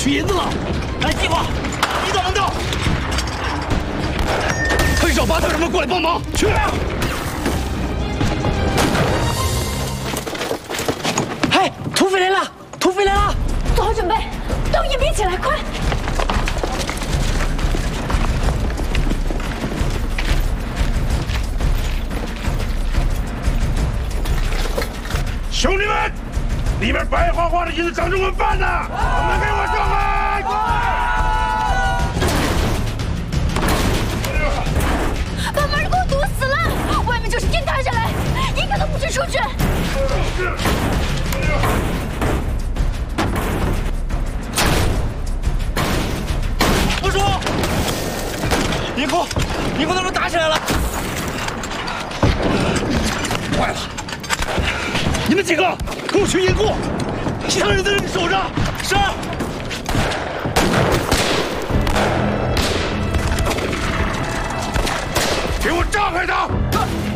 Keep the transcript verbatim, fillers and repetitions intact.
取银子了。按计划，一到能到。快找巴特人们过来帮忙！去！ 哎，土匪来了！土匪来了！ 做好准备，都隐蔽起来，快！ 兄弟们，里面白花花的银子等着我们办呢！你们给我上来！ 把门给我堵死了！外面就是天塌下来，一个都不许出去！ 不说，银库，银库那边打起来了！坏了！ 你们几个跟我去银库，其他人在这里守着。是。